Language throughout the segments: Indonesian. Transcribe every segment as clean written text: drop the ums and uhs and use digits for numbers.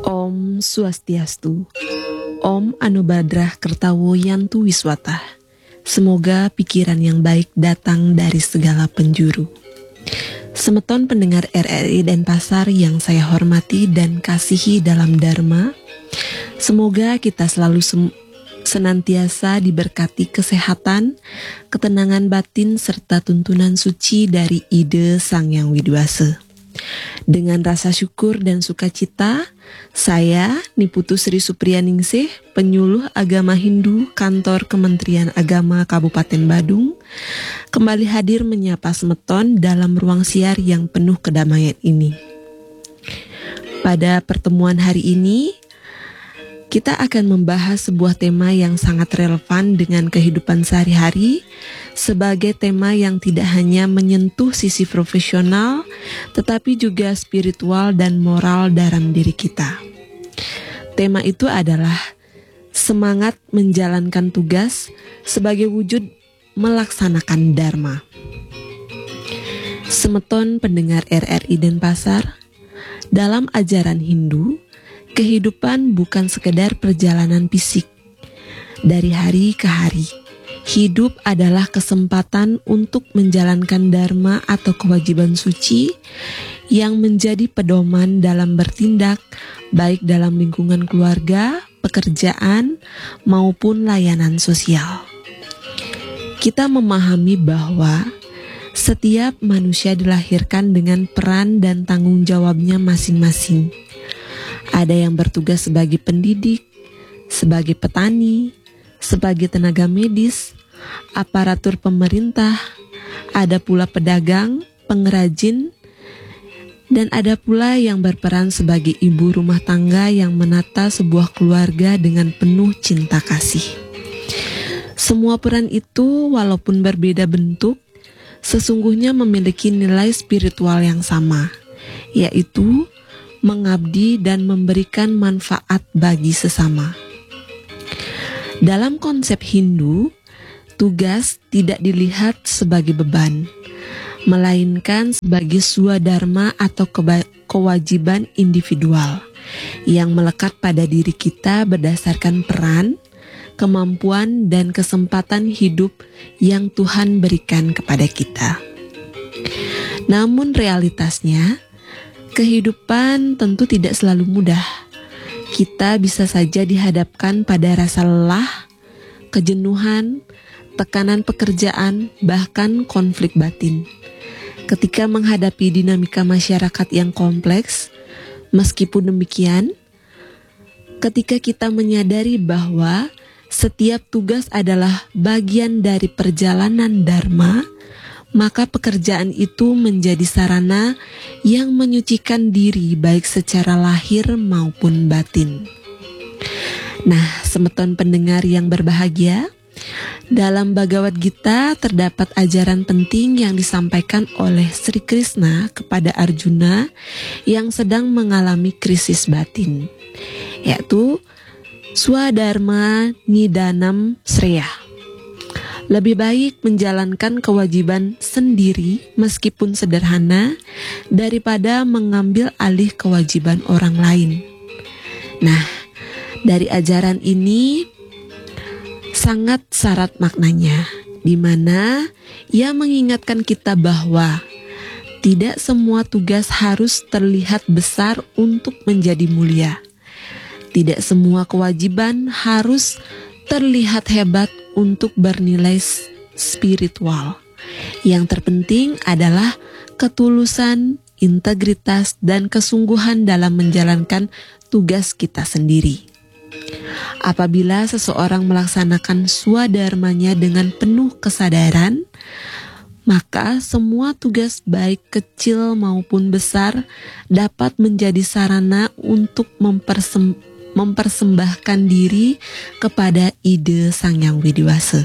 Om Swastiastu. Om Anubadrah Kertawo Yantu Wiswata. Semoga pikiran yang baik datang dari segala penjuru. Semeton pendengar RRI Denpasar yang saya hormati dan kasihi dalam Dharma, semoga kita selalu senantiasa diberkati kesehatan, ketenangan batin, serta tuntunan suci dari ide Sang Yang Widiwasa. Dengan rasa syukur dan sukacita, saya, Niputu Sri Supriyaningsih, penyuluh agama Hindu Kantor Kementerian Agama Kabupaten Badung, kembali hadir menyapa semeton dalam ruang siar yang penuh kedamaian ini. Pada pertemuan hari ini, kita akan membahas sebuah tema yang sangat relevan dengan kehidupan sehari-hari, sebagai tema yang tidak hanya menyentuh sisi profesional, tetapi juga spiritual dan moral dalam diri kita. Tema itu adalah semangat menjalankan tugas sebagai wujud melaksanakan Dharma. Semeton pendengar RRI Denpasar, dalam ajaran Hindu, kehidupan bukan sekedar perjalanan fisik. Dari hari ke hari, hidup adalah kesempatan untuk menjalankan dharma atau kewajiban suci yang menjadi pedoman dalam bertindak, baik dalam lingkungan keluarga, pekerjaan, maupun layanan sosial. Kita memahami bahwa setiap manusia dilahirkan dengan peran dan tanggung jawabnya masing-masing. Ada yang bertugas sebagai pendidik, sebagai petani, sebagai tenaga medis, aparatur pemerintah, ada pula pedagang, pengrajin, dan ada pula yang berperan sebagai ibu rumah tangga yang menata sebuah keluarga dengan penuh cinta kasih. Semua peran itu walaupun berbeda bentuk, sesungguhnya memiliki nilai spiritual yang sama, yaitu mengabdi dan memberikan manfaat bagi sesama. Dalam konsep Hindu, tugas tidak dilihat sebagai beban, melainkan sebagai swadharma atau kewajiban individual yang melekat pada diri kita berdasarkan peran, kemampuan, dan kesempatan hidup yang Tuhan berikan kepada kita. Namun realitasnya, kehidupan tentu tidak selalu mudah. Kita bisa saja dihadapkan pada rasa lelah, kejenuhan, tekanan pekerjaan, bahkan konflik batin. Ketika menghadapi dinamika masyarakat yang kompleks, meskipun demikian, ketika kita menyadari bahwa setiap tugas adalah bagian dari perjalanan Dharma, maka pekerjaan itu menjadi sarana yang menyucikan diri baik secara lahir maupun batin. Nah, semeton pendengar yang berbahagia, dalam Bhagavad Gita terdapat ajaran penting yang disampaikan oleh Sri Krishna kepada Arjuna yang sedang mengalami krisis batin, yaitu Swadharma Nidanam Sreya. Lebih baik menjalankan kewajiban sendiri meskipun sederhana daripada mengambil alih kewajiban orang lain. Nah, dari ajaran ini sangat syarat maknanya, di mana ia mengingatkan kita bahwa tidak semua tugas harus terlihat besar untuk menjadi mulia. Tidak semua kewajiban harus terlihat hebat untuk bernilai spiritual. Yang terpenting adalah ketulusan, integritas, dan kesungguhan dalam menjalankan tugas kita sendiri. Apabila seseorang melaksanakan swadharmanya dengan penuh kesadaran, maka semua tugas baik kecil maupun besar dapat menjadi sarana untuk mempersembahkan diri kepada ide Sang Yang Widiwasa.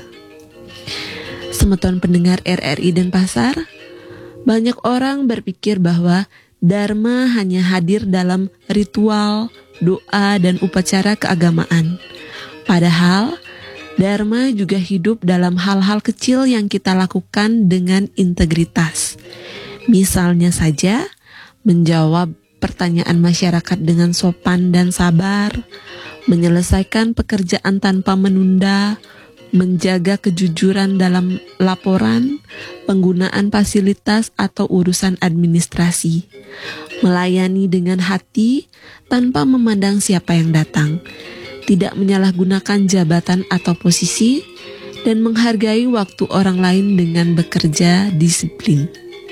Semeton pendengar RRI Denpasar, banyak orang berpikir bahwa Dharma hanya hadir dalam ritual, doa, dan upacara keagamaan. Padahal, Dharma juga hidup dalam hal-hal kecil yang kita lakukan dengan integritas. Misalnya saja, menjawab pertanyaan masyarakat dengan sopan dan sabar, menyelesaikan pekerjaan tanpa menunda, menjaga kejujuran dalam laporan, penggunaan fasilitas atau urusan administrasi, melayani dengan hati tanpa memandang siapa yang datang, tidak menyalahgunakan jabatan atau posisi, dan menghargai waktu orang lain dengan bekerja disiplin.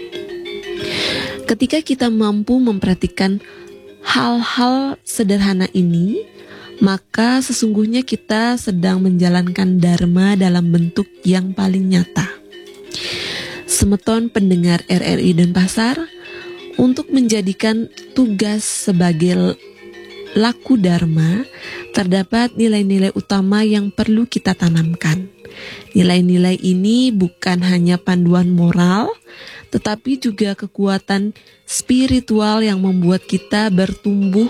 Ketika kita mampu memperhatikan hal-hal sederhana ini, maka sesungguhnya kita sedang menjalankan dharma dalam bentuk yang paling nyata. Semeton pendengar RRI Denpasar, untuk menjadikan tugas sebagai laku dharma, terdapat nilai-nilai utama yang perlu kita tanamkan. Nilai-nilai ini bukan hanya panduan moral, tetapi juga kekuatan spiritual yang membuat kita bertumbuh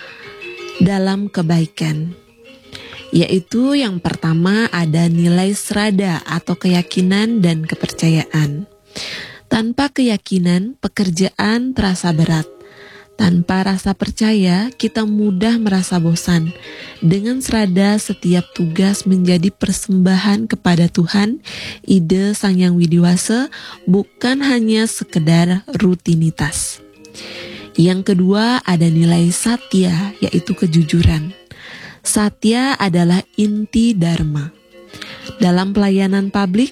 dalam kebaikan. Yaitu yang pertama ada nilai srada atau keyakinan dan kepercayaan. Tanpa keyakinan, pekerjaan terasa berat. Tanpa rasa percaya, kita mudah merasa bosan. Dengan srada, setiap tugas menjadi persembahan kepada Tuhan, ide Sang Hyang Widiwasa, bukan hanya sekedar rutinitas. Yang kedua ada nilai satya, yaitu kejujuran. Satya adalah inti dharma. Dalam pelayanan publik,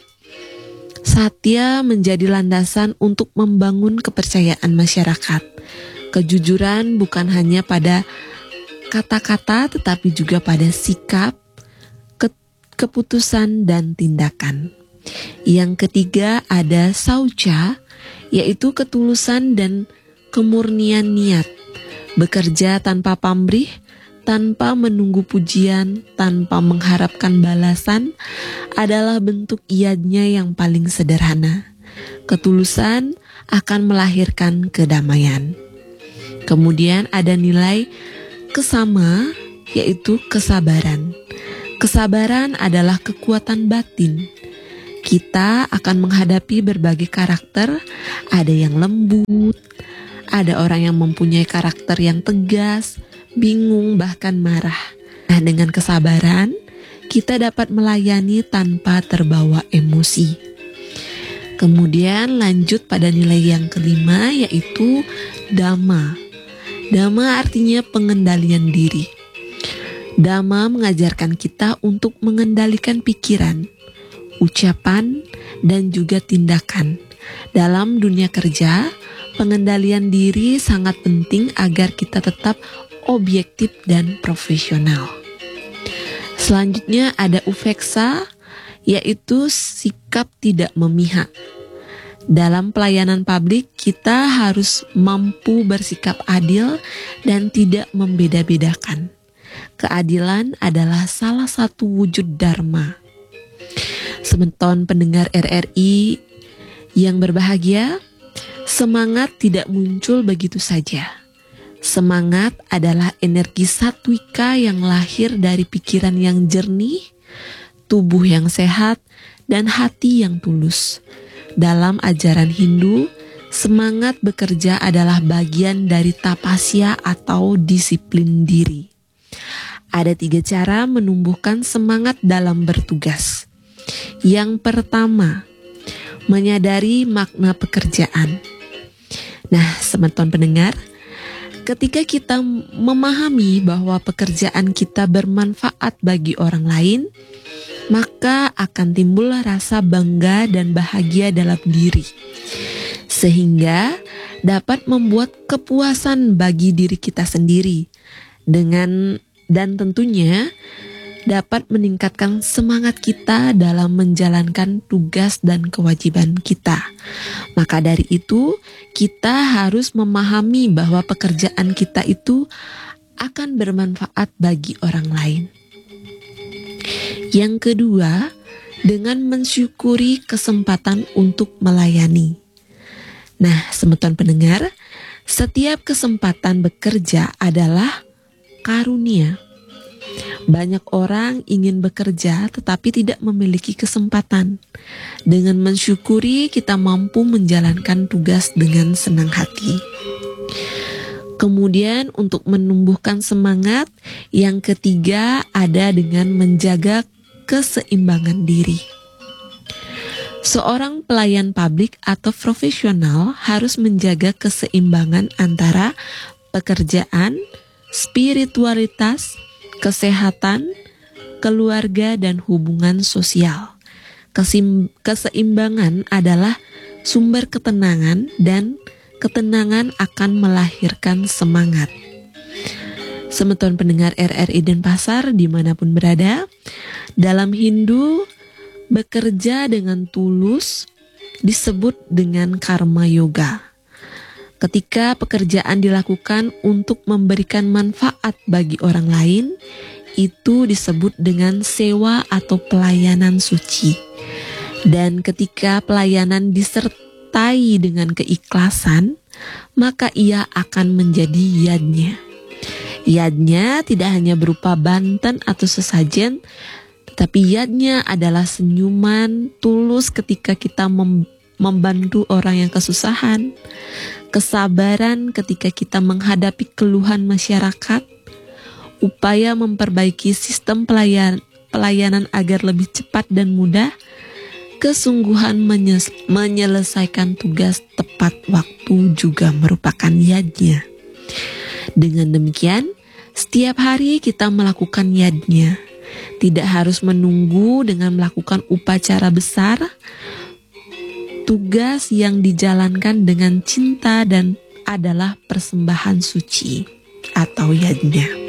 satya menjadi landasan untuk membangun kepercayaan masyarakat. Kejujuran bukan hanya pada kata-kata, tetapi juga pada sikap, keputusan, dan tindakan. Yang ketiga ada saucha, yaitu ketulusan dan kemurnian niat, bekerja tanpa pamrih, tanpa menunggu pujian, tanpa mengharapkan balasan, adalah bentuk iadnya yang paling sederhana. Ketulusan akan melahirkan kedamaian. Kemudian ada nilai kesama, yaitu kesabaran. Kesabaran adalah kekuatan batin. Kita akan menghadapi berbagai karakter, ada yang lembut, ada orang yang mempunyai karakter yang tegas, bingung, bahkan marah. Nah, dengan kesabaran, kita dapat melayani tanpa terbawa emosi. Kemudian lanjut pada nilai yang kelima, yaitu dhamma. Dhamma artinya pengendalian diri. Dhamma mengajarkan kita untuk mengendalikan pikiran, ucapan, dan juga tindakan. Dalam dunia kerja, pengendalian diri sangat penting agar kita tetap objektif dan profesional. Selanjutnya ada ufeksa, yaitu sikap tidak memihak. Dalam pelayanan publik, kita harus mampu bersikap adil dan tidak membeda-bedakan. Keadilan adalah salah satu wujud dharma. Semeton pendengar RRI yang berbahagia, semangat tidak muncul begitu saja. Semangat adalah energi satwika yang lahir dari pikiran yang jernih, tubuh yang sehat, dan hati yang tulus. Dalam ajaran Hindu, semangat bekerja adalah bagian dari tapasya atau disiplin diri. Ada 3 cara menumbuhkan semangat dalam bertugas. Yang pertama, menyadari makna pekerjaan. Nah, semeton pendengar, ketika kita memahami bahwa pekerjaan kita bermanfaat bagi orang lain, maka akan timbul rasa bangga dan bahagia dalam diri, sehingga dapat membuat kepuasan bagi diri kita sendiri, dan tentunya dapat meningkatkan semangat kita dalam menjalankan tugas dan kewajiban kita. Maka dari itu, kita harus memahami bahwa pekerjaan kita itu akan bermanfaat bagi orang lain. Yang kedua, dengan mensyukuri kesempatan untuk melayani. Nah, semeton pendengar, setiap kesempatan bekerja adalah karunia. Banyak orang ingin bekerja tetapi tidak memiliki kesempatan. Dengan mensyukuri, kita mampu menjalankan tugas dengan senang hati. Kemudian untuk menumbuhkan semangat, yang ketiga ada dengan menjaga keseimbangan diri. Seorang pelayan publik atau profesional harus menjaga keseimbangan antara pekerjaan, spiritualitas, kesehatan, keluarga, dan hubungan sosial. Keseimbangan adalah sumber ketenangan dan ketenangan akan melahirkan semangat. Semeton pendengar RRI Denpasar dimanapun berada, dalam Hindu, bekerja dengan tulus disebut dengan karma yoga. Ketika pekerjaan dilakukan untuk memberikan manfaat bagi orang lain, itu disebut dengan sewa atau pelayanan suci. Dan ketika pelayanan disertai dengan keikhlasan, maka ia akan menjadi yadnya. Yadnya tidak hanya berupa banten atau sesajen, tetapi yadnya adalah senyuman tulus ketika kita membantu orang yang kesusahan, kesabaran ketika kita menghadapi keluhan masyarakat, upaya memperbaiki sistem pelayanan agar lebih cepat dan mudah, kesungguhan menyelesaikan tugas tepat waktu juga merupakan yadnya. Dengan demikian, setiap hari kita melakukan yadnya. Tidak harus menunggu dengan melakukan upacara besar. Tugas yang dijalankan dengan cinta dan adalah persembahan suci atau yadnya.